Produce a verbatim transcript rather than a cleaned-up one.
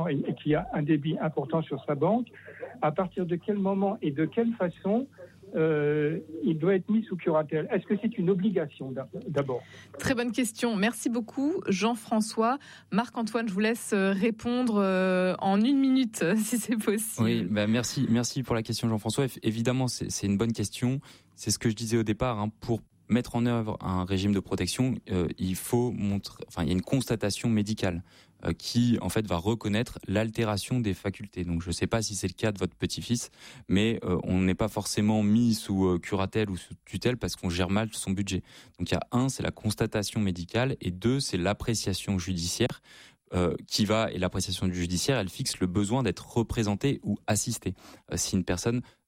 et, et qui a un débit important sur sa banque, à partir de quel moment et de quelle façon euh, il doit être mis sous curatelle? Est-ce que c'est une obligation d'abord? Très bonne question. Merci beaucoup, Jean-François. Marc-Antoine, je vous laisse répondre en une minute, si c'est possible. Oui, bah merci, merci pour la question, Jean-François. Évidemment, c'est, c'est une bonne question. C'est ce que je disais au départ, hein, pour mettre en œuvre un régime de protection, euh, il faut montrer, enfin, il y a une constatation médicale euh, qui, en fait, va reconnaître l'altération des facultés. Donc, je ne sais pas si c'est le cas de votre petit-fils, mais euh, on n'est pas forcément mis sous euh, curatelle ou sous tutelle parce qu'on gère mal son budget. Donc, il y a un, c'est la constatation médicale, et deux, c'est l'appréciation judiciaire. Euh, qui va, et l'appréciation du judiciaire, elle fixe le besoin d'être représenté ou assisté. Euh, si une personne